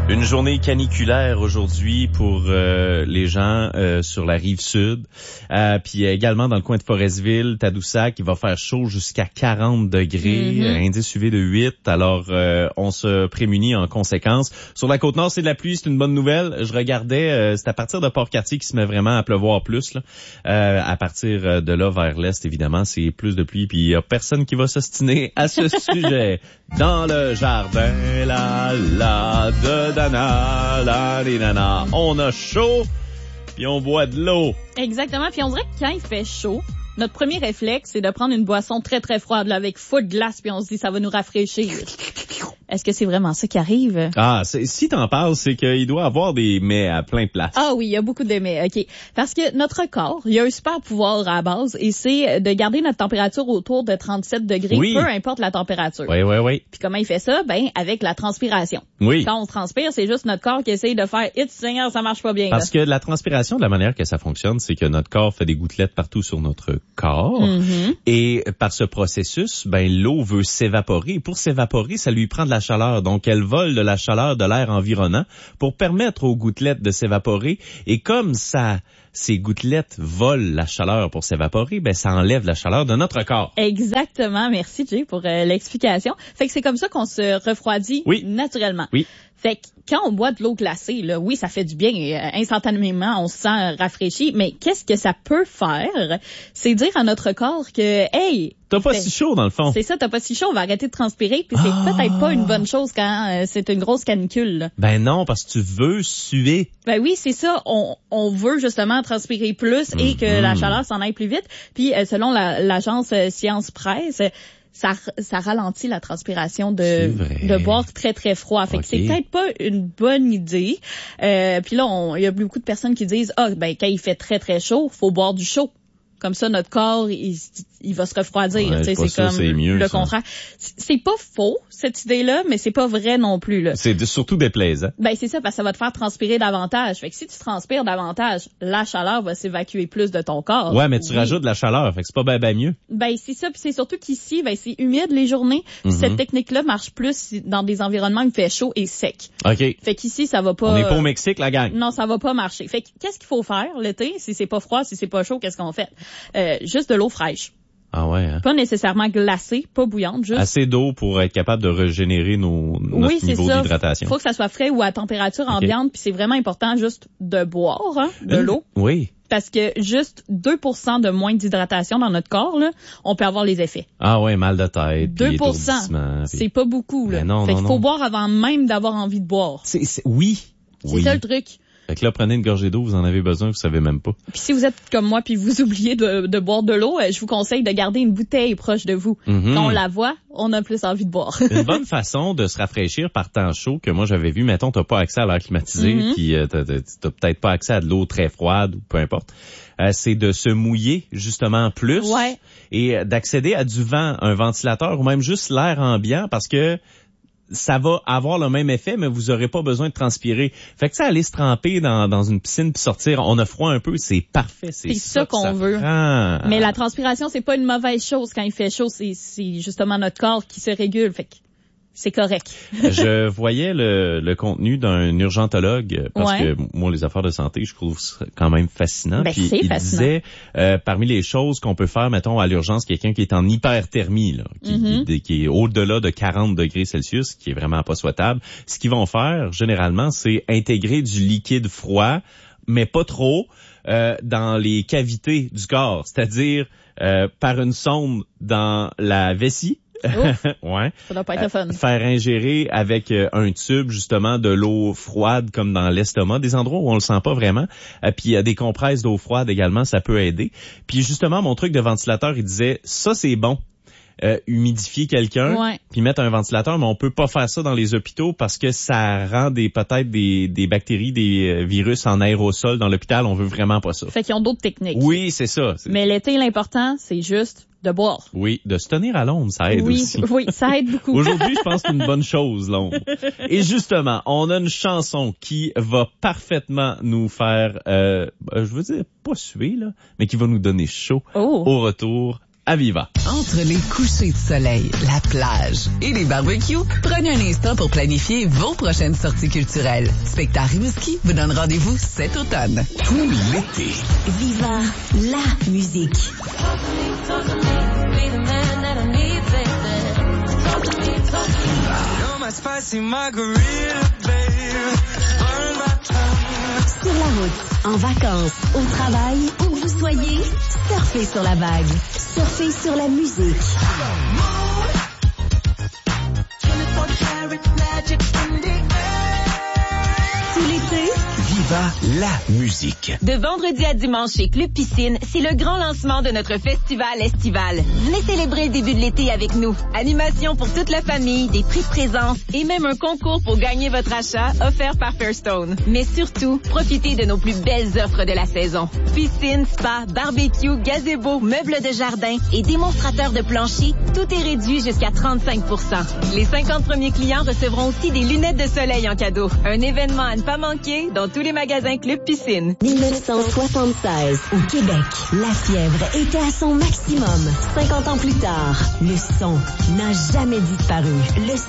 Une journée caniculaire aujourd'hui pour les gens sur la rive sud. Puis également dans le coin de Forestville, Tadoussac, il va faire chaud jusqu'à 40 degrés, indice UV de 8. Alors, on se prémunit en conséquence. Sur la Côte-Nord, c'est de la pluie, c'est une bonne nouvelle. Je regardais, c'est à partir de Port-Cartier qui se met vraiment à pleuvoir plus. Là. À partir de là, vers l'est, évidemment, c'est plus de pluie. Puis il n'y a personne qui va s'ostiner à ce sujet. Dans le jardin, de Dana, nana, on a chaud, puis on boit de l'eau. Exactement, puis on dirait que quand il fait chaud, notre premier réflexe, c'est de prendre une boisson très très froide, là, avec full glace, puis on se dit ça va nous rafraîchir. Est-ce que c'est vraiment ça qui arrive? Ah, si t'en parles, c'est qu'il doit avoir des mets à plein de places. Ah oui, il y a beaucoup de mets, OK. Parce que notre corps, il y a un super pouvoir à la base, et c'est de garder notre température autour de 37 degrés, peu importe la température. Oui. Puis comment il fait ça? Ben, avec la transpiration. Oui. Quand on transpire, c'est juste notre corps qui essaye de faire « It's Seigneur, ça marche pas bien. » Parce que la transpiration, de la manière que ça fonctionne, c'est que notre corps fait des gouttelettes partout sur notre corps. Et par ce processus, ben l'eau veut s'évaporer. Pour s'évaporer, ça lui prend de la chaleur. Donc, elle vole de la chaleur de l'air environnant pour permettre aux gouttelettes de s'évaporer. Et comme ça, ces gouttelettes volent la chaleur pour s'évaporer, ben ça enlève la chaleur de notre corps. Exactement. Merci, Jay, pour l'explication. Fait que c'est comme ça qu'on se refroidit naturellement. Oui. Fait que quand on boit de l'eau glacée, là, oui, ça fait du bien. Instantanément, on se sent rafraîchi. Mais qu'est-ce que ça peut faire? C'est dire à notre corps que, hey, t'as pas si chaud, dans le fond. C'est ça, t'as pas si chaud, on va arrêter de transpirer. Puis c'est peut-être pas une bonne chose quand c'est une grosse canicule. Là. Ben non, parce que tu veux suer. Ben oui, c'est ça. On veut justement transpirer plus et que la chaleur s'en aille plus vite. Puis selon l'agence Science Presse, ça ralentit la transpiration de boire très très froid. Fait que c'est peut-être pas une bonne idée. Puis là, il y a beaucoup de personnes qui disent ben quand il fait très très chaud, faut boire du chaud. Comme ça, notre corps, il va se refroidir. Ouais, c'est comme mieux, le ça. Contraire. C'est pas faux, cette idée-là, mais c'est pas vrai non plus. Là. C'est surtout déplaisant. Ben c'est ça, parce que ça va te faire transpirer davantage. Fait que si tu transpires davantage, la chaleur va s'évacuer plus de ton corps. Ouais, mais tu rajoutes de la chaleur, fait que c'est pas ben mieux. Ben c'est ça, puis c'est surtout qu'ici, ben c'est humide les journées. Puis cette technique-là marche plus dans des environnements où il fait chaud et sec. OK. Fait qu'ici, ça va pas... On n'est pas au Mexique, la gang. Non, ça va pas marcher. Fait que qu'est-ce qu'il faut faire l'été? Si c'est pas froid, si c'est pas chaud, qu'est-ce qu'on fait? Juste de l'eau fraîche. Ah ouais, hein? Pas nécessairement glacée, pas bouillante, juste... Assez d'eau pour être capable de régénérer notre niveau d'hydratation. Faut que ça soit frais ou à température ambiante, puis c'est vraiment important juste de boire de l'eau. Oui. Parce que juste 2% de moins d'hydratation dans notre corps, là, on peut avoir les effets. Ah ouais, mal de tête, 2%, c'est pas beaucoup. Là. Fait qu'il faut boire avant même d'avoir envie de boire. Oui. C'est ça le truc. Fait que là, prenez une gorgée d'eau, vous en avez besoin, vous savez même pas. Puis si vous êtes comme moi puis vous oubliez de boire de l'eau, je vous conseille de garder une bouteille proche de vous. Quand on la voit, on a plus envie de boire. Une bonne façon de se rafraîchir par temps chaud que moi j'avais vu, mettons, t'as pas accès à l'air climatisé, puis t'as peut-être pas accès à de l'eau très froide ou peu importe. C'est de se mouiller justement plus et d'accéder à du vent, un ventilateur ou même juste l'air ambiant parce que ça va avoir le même effet, mais vous aurez pas besoin de transpirer. Fait que ça, aller se tremper dans une piscine puis sortir, on a froid un peu, c'est parfait. C'est ça qu'on veut. Mais la transpiration, c'est pas une mauvaise chose. Quand il fait chaud, c'est justement notre corps qui se régule. Fait que c'est correct. Je voyais le contenu d'un urgentologue parce que moi, les affaires de santé, je trouve ça quand même fascinant. Ben, puis il disait, parmi les choses qu'on peut faire, mettons, à l'urgence, quelqu'un qui est en hyperthermie, là, qui est au-delà de 40 degrés Celsius, qui est vraiment pas souhaitable, ce qu'ils vont faire, généralement, c'est intégrer du liquide froid, mais pas trop, dans les cavités du corps, c'est-à-dire par une sonde dans la vessie. Ouais. Ça doit pas être fun. Faire ingérer avec un tube justement de l'eau froide comme dans l'estomac, des endroits où on le sent pas vraiment. Puis il y a des compresses d'eau froide également, ça peut aider. Puis justement mon truc de ventilateur, il disait ça c'est bon. Humidifier quelqu'un puis mettre un ventilateur, mais on peut pas faire ça dans les hôpitaux parce que ça rend peut-être des bactéries, des virus en aérosol dans l'hôpital. On veut vraiment pas ça. Fait qu'ils ont d'autres techniques. Oui, c'est ça. Mais l'été, l'important, c'est juste de boire. Oui, de se tenir à l'ombre, ça aide aussi. Oui, ça aide beaucoup. Aujourd'hui, je pense que c'est une bonne chose, l'ombre. Et justement, on a une chanson qui va parfaitement nous faire, je veux dire, pas suer, là, mais qui va nous donner chaud au retour à Viva. Entre les couchers de soleil, la plage et les barbecues, prenez un instant pour planifier vos prochaines sorties culturelles. Spectacle Rimouski vous donne rendez-vous cet automne. Tout l'été. Viva la musique. Sur la route, en vacances, au travail, où que vous soyez, surfez sur la vague. Surfez sur la musique. Tout l'été, Viva la musique. De vendredi à dimanche chez Club Piscine, c'est le grand lancement de notre festival estival. Venez célébrer le début de l'été avec nous. Animation pour toute la famille, des prix de présence et même un concours pour gagner votre achat offert par Fairstone. Mais surtout, profitez de nos plus belles offres de la saison. Piscine, spa, barbecue, gazebo, meubles de jardin et démonstrateurs de plancher, tout est réduit jusqu'à 35 %. Les 50 premiers clients recevront aussi des lunettes de soleil en cadeau. Un événement à ne pas manquer dans tous les magasins Club Piscine. 1976, au Québec, la fièvre était à son maximum. 50 ans plus tard, le son n'a jamais disparu. Le